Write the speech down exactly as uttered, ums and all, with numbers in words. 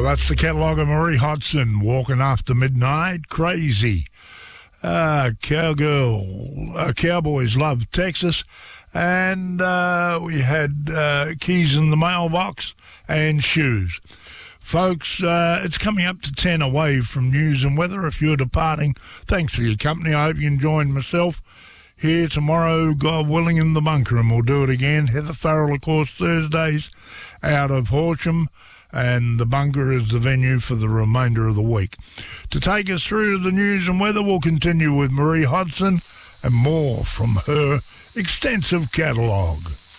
that's the catalogue of Marie Hodson, Walking After Midnight, Crazy. Uh, Cowgirl, uh, Cowboys Love Texas. And uh, we had uh, Keys in the Mailbox and Shoes. Folks, uh, it's coming up to ten away from news and weather. If you're departing, thanks for your company. I hope you can join myself here tomorrow, God willing, in the bunker, and we'll do it again. Heather Farrell, of course, Thursdays out of Horsham, and the bunker is the venue for the remainder of the week. To take us through to the news and weather, we'll continue with Marie Hodson and more from her extensive catalogue.